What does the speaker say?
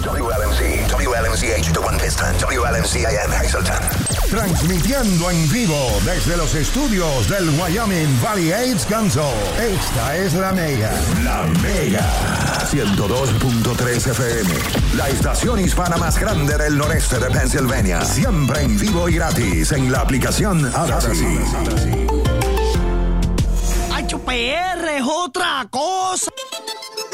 WLMC, WLMCH, The One Piston, WLMCIM, Hazleton. Transmitiendo en vivo desde los estudios del Wyoming Valley AIDS Council. Esta es La Mega. La Mega. 102.3 FM. La estación hispana más grande del noreste de Pennsylvania. Siempre en vivo y gratis en la aplicación Odyssey. ¡HPR es otra cosa!